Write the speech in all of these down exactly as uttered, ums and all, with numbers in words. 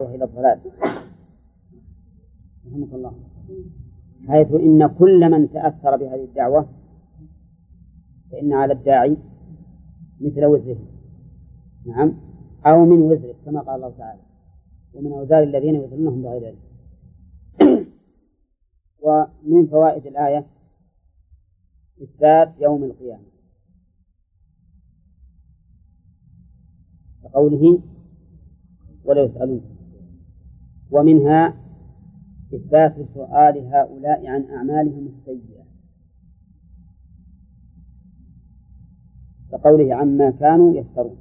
الدعوة إلى الضلال، رحمك الله، حيث إن كل من تأثر بهذه الدعوة فإن على الداعي مثل وزره، نعم، أو من وزره كما قال الله تعالى: ومن أوزار الذين يضلونهم بغير علم. ومن فوائد الآية إثبات يوم القيامة كقوله: ولا يسألون. ومنها إثبات سؤال هؤلاء عن أعمالهم السيئة كقوله: عما كانوا يفترون.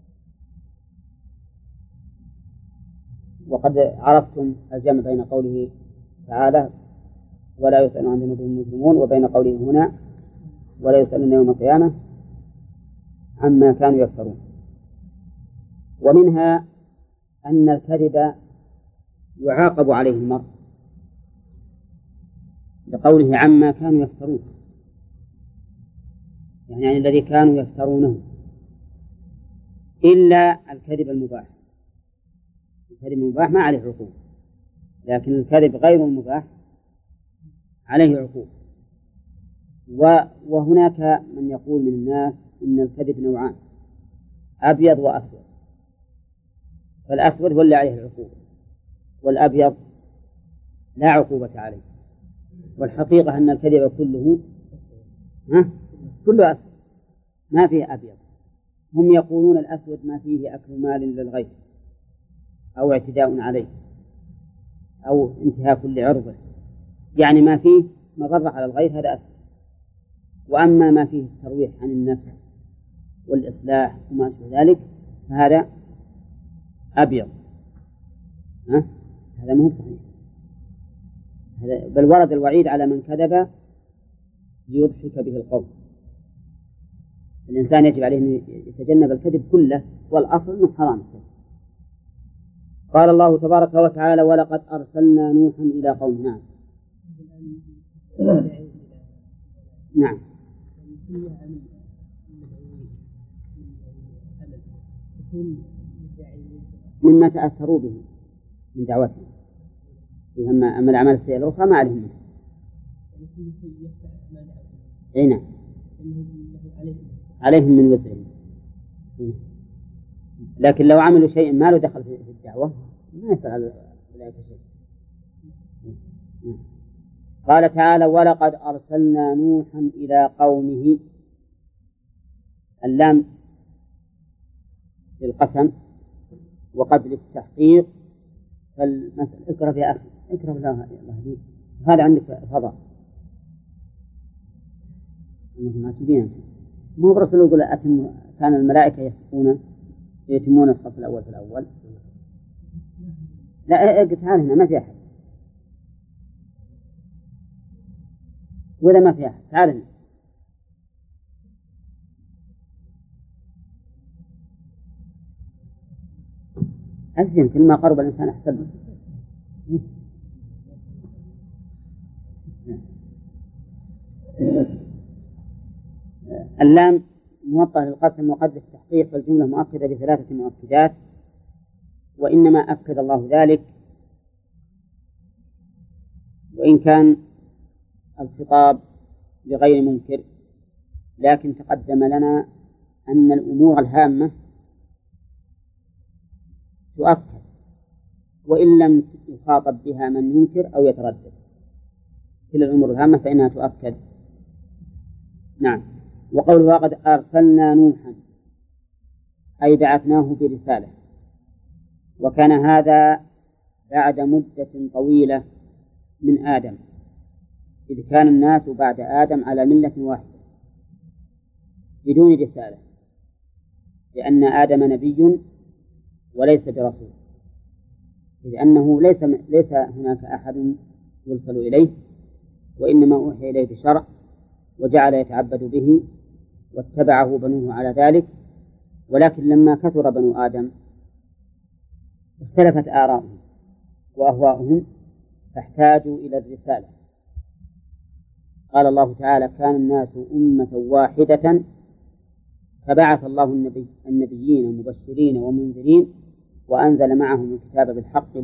وقد عرفتم الجمع بين قوله تعالى: ولا يسأل عن ذنوبهم المجرمون، وبين قوله هنا: ولا يسألون يوم القيامة عما كانوا يفترون. ومنها أن الكذب يعاقب عليه المرء بقوله: عما كانوا يفترون، يعني الذي كانوا يفترونه، إلا الكذب المباح. الكذب المباح ما عليه عقوبة، لكن الكذب غير المباح عليه عقوبة. وهناك من يقول من الناس إن الكذب نوعان: أبيض وأسود، فالأسود هو اللي عليه العقوبة، والأبيض لا عقوبة عليه. والحقيقة أن الكذب كله ها كله أسود، ما فيه أبيض. هم يقولون الأسود ما فيه أكل مال للغير، أو اعتداء عليه، أو انتهاك لعرضه، يعني ما فيه مضرة على الغير، هذا أسود. وأما ما فيه الترويح عن النفس والإصلاح وما أشبه ذلك فهذا أبيض. ها؟ هذا ما هو صحيح، هذا بل ورد الوعيد على من كذب ليضحك به القوم. الإنسان يجب عليه أن يتجنب الكذب كله، والأصل أنه حرام. قال الله تبارك وتعالى: ولقد أرسلنا نوحا إلى قومه. نعم نعم مما تأثروا به من دعوتهم، أما الأعمال السيئة الأخرى ما عليهم منها. أي نعم، عليهم من وزرهم. لكن لو عملوا شيء ما له دخل في الدعوة ما يصير على أولئك شيء. قال تعالى: ولقد أرسلنا نوحا إلى قومه. اللام للقسم وقد للتحقيق، فالمسألة اقرأ يا أخي، اقرأ الله يهديك، هذا عندك فضاء أنهم عاجبين. مو برسول يقول أتم كان الملائكة يسقون يتمون الصف الأول في الأول. لا اقرأ تعال هنا ما في أحد، ولا ما في أحد، تعال هنا. أزين كل ما قرب الإنسان أحسن. اللام موطأ للقسم وقد للتحقيق، فالجملة مؤكدة بثلاثة مؤكدات، وإنما أكد الله ذلك وإن كان الخطاب لغير منكر، لكن تقدم لنا أن الأمور الهامة تؤكد وإن لم يخاطب بها من ينكر أو يتردد. كل الأمور الهامة فإنها تؤكد. نعم. وقوله: وقد أرسلنا نوحا أي بعثناه برسالة، وكان هذا بعد مدة طويلة من آدم، إذ كان الناس بعد آدم على ملة واحدة بدون رسالة، لأن آدم نبي وليس برسول، إذ أنه ليس ليس هناك أحد يرسل إليه، وإنما أوحي إليه بشرع وجعل يتعبد به واتبعه بنوه على ذلك. ولكن لما كثر بنو آدم اختلفت آراؤهم وأهواؤهم فاحتاجوا إلى الرسالة. قال الله تعالى: كان الناس أمة واحدة فبعث الله النبي النبيين مبشرين ومنذرين وأنزل معهم الكتاب بالحق